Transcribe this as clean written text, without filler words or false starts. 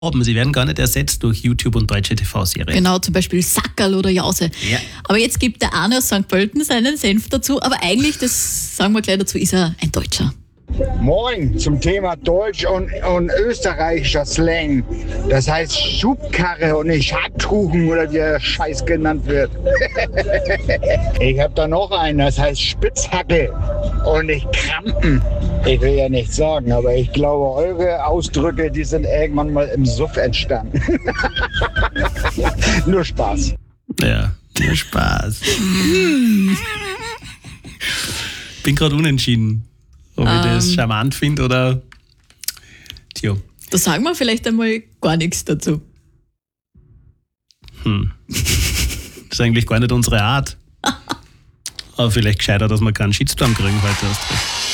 Sie werden gar nicht ersetzt durch YouTube und deutsche TV-Serien. Genau, zum Beispiel Sackerl oder Jause. Ja. Aber jetzt gibt der Arne aus St. Pölten seinen Senf dazu. Aber eigentlich, das sagen wir gleich dazu, ist er ein Deutscher. Moin zum Thema Deutsch und österreichischer Slang. Das heißt Schubkarre und nicht Schattuchen oder wie der Scheiß genannt wird. Ich habe da noch einen, das heißt Spitzhacke und nicht Krampen. Ich will ja nichts sagen, aber ich glaube, eure Ausdrücke, die sind irgendwann mal im Suff entstanden. Nur Spaß. Ja, nur Spaß. Bin gerade unentschieden, ob ich das charmant finde oder... Tja. Da sagen wir vielleicht einmal gar nichts dazu. Das ist eigentlich gar nicht unsere Art. Aber vielleicht gescheiter, dass wir keinen Shitstorm kriegen heute erst recht.